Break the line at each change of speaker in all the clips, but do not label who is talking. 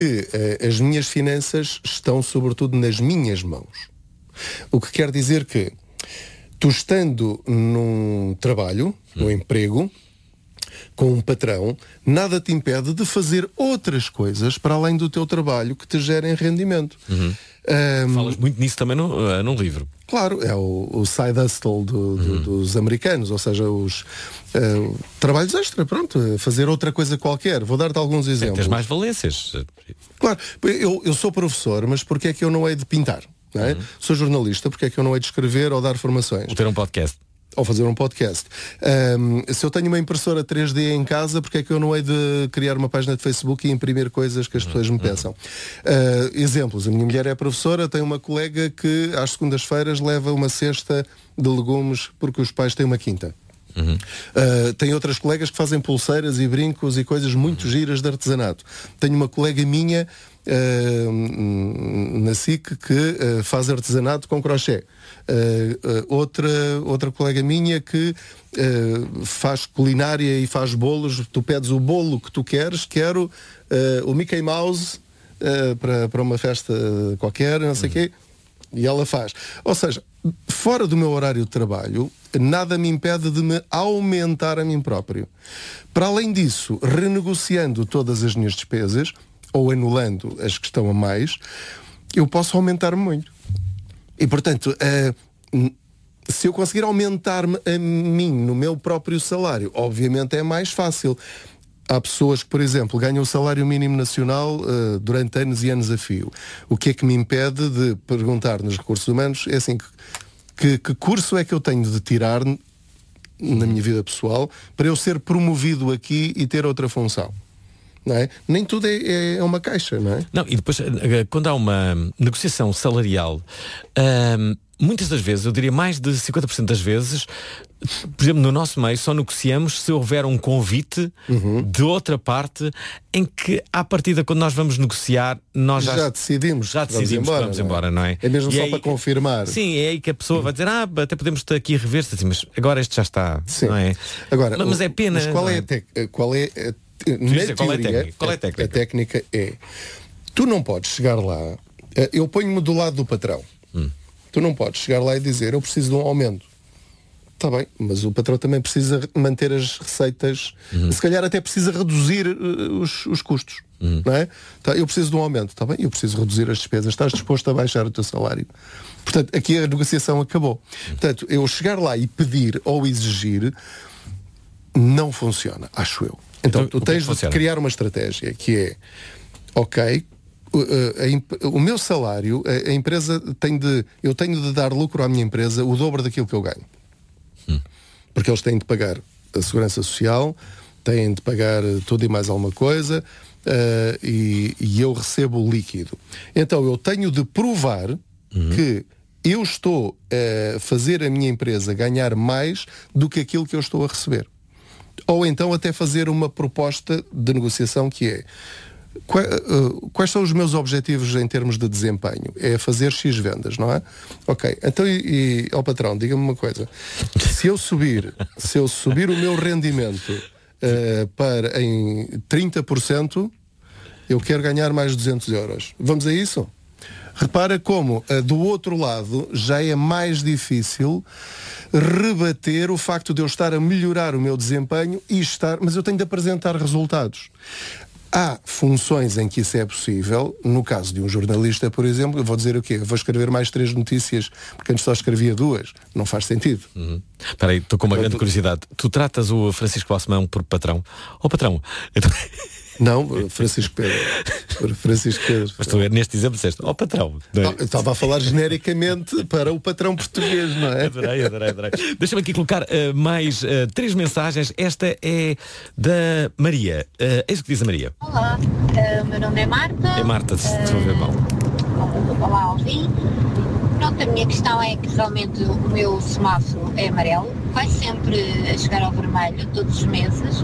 as minhas finanças estão sobretudo nas minhas mãos. O que quer dizer que tu estando num trabalho, num emprego, com um patrão, nada te impede de fazer outras coisas para além do teu trabalho que te gerem rendimento.
Falas muito nisso também num livro.
Claro, é o side hustle dos americanos, ou seja, os trabalhos extra, pronto, fazer outra coisa qualquer. Vou dar-te alguns exemplos.
Tens mais valências.
Claro, eu sou professor, mas porque é que eu não hei de pintar? Não é? Sou jornalista, porque é que eu não hei de escrever ou dar formações?
Ou ter um podcast.
Ou fazer um podcast. Se eu tenho uma impressora 3D em casa, porque é que eu não hei de criar uma página de Facebook e imprimir coisas que as pessoas me peçam? Exemplos. A minha mulher é professora, tem uma colega que às segundas-feiras leva uma cesta de legumes porque os pais têm uma quinta. Tem outras colegas que fazem pulseiras e brincos e coisas muito giras de artesanato. Tenho uma colega minha na SIC que faz artesanato com crochê. Outra colega minha que faz culinária e faz bolos. Tu pedes o bolo que tu queres. Quero o Mickey Mouse para uma festa qualquer, não sei o quê, e ela faz. Ou seja, fora do meu horário de trabalho, nada me impede de me aumentar a mim próprio. Para além disso, renegociando todas as minhas despesas ou anulando as que estão a mais, eu posso aumentar-me muito. E, portanto, se eu conseguir aumentar-me a mim no meu próprio salário, obviamente é mais fácil. Há pessoas que, por exemplo, ganham o salário mínimo nacional durante anos e anos a fio. O que é que me impede de perguntar nos recursos humanos? É assim, que curso é que eu tenho de tirar na minha vida pessoal para eu ser promovido aqui e ter outra função? Não é? Nem tudo é uma caixa, não é?
Não, e depois, quando há uma negociação salarial, muitas das vezes, eu diria mais de 50% das vezes, por exemplo, no nosso meio, só negociamos se houver um convite de outra parte em que, à partida, quando nós vamos negociar, nós já
decidimos
que vamos embora, não é?
É mesmo
e
só
aí,
para confirmar.
Sim, é aí que a pessoa vai dizer, até podemos estar aqui a rever-se, assim, mas agora este já está,
sim.
Não é?
Agora,
mas é pena.
Mas qual é na teoria,
qual é a técnica?
A técnica é, tu não podes chegar lá, eu ponho-me do lado do patrão. Tu não podes chegar lá e dizer, eu preciso de um aumento. Está bem, mas o patrão também precisa manter as receitas, se calhar até precisa reduzir os custos. Não é? Tá, eu preciso de um aumento, está bem? Eu preciso reduzir as despesas, estás disposto a baixar o teu salário. Portanto, aqui a negociação acabou. Portanto, eu chegar lá e pedir ou exigir não funciona, acho eu. Então tu tens de criar uma estratégia que é, ok, o meu salário, a empresa eu tenho de dar lucro à minha empresa o dobro daquilo que eu ganho. Porque eles têm de pagar a segurança social, têm de pagar tudo e mais alguma coisa, e eu recebo o líquido. Então eu tenho de provar que eu estou a fazer a minha empresa ganhar mais do que aquilo que eu estou a receber. Ou então até fazer uma proposta de negociação que é, quais são os meus objetivos em termos de desempenho? É fazer X vendas, não é? Ok, então ao patrão, diga-me uma coisa, se eu subir o meu rendimento em 30%, eu quero ganhar mais 200 euros. Vamos a isso? Repara como do outro lado já é mais difícil rebater o facto de eu estar a melhorar o meu desempenho mas eu tenho de apresentar resultados. Há funções em que isso é possível. No caso de um jornalista, por exemplo, eu vou dizer o quê? Eu vou escrever mais 3 notícias, porque antes só escrevia 2. Não faz sentido.
Espera aí, estou com uma grande curiosidade. Tu tratas o Francisco Balsemão por patrão? Patrão?
Não, Francisco Pedro. Francisco Pedro.
Mas tu neste exemplo disseste, patrão.
Eu estava a falar genericamente para o patrão português, não é?
Adorei. Deixa-me aqui colocar mais 3 mensagens. Esta é da Maria. É isso que diz a Maria.
Olá, meu nome é Marta.
É Marta, se estou a ver mal.
Olá, Alvin. Pronto, a minha questão é que realmente o meu semáforo é amarelo. Vai sempre a chegar ao vermelho todos os meses.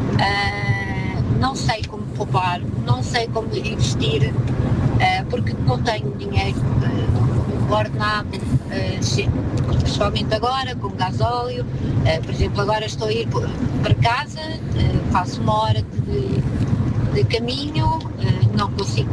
Não sei como poupar, não sei como investir, porque não tenho dinheiro ordenado, principalmente agora, com gasóleo. Por exemplo, agora estou a ir para casa, faço uma hora de caminho, não consigo